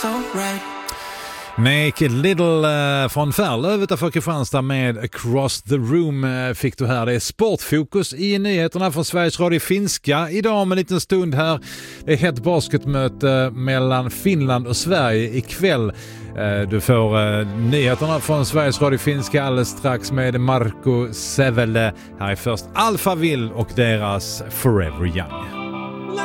Naked Little från Färlöv utanför Kristianstad med Across the Room fick du här. Det är sportfokus i nyheterna från Sveriges Radio Finska idag om en liten stund här. Det är hett basketmöte mellan Finland och Sverige ikväll. Du får nyheterna från Sveriges Radio Finska alldeles strax med Marco Sävele. Här är först Alphaville och deras Forever Young.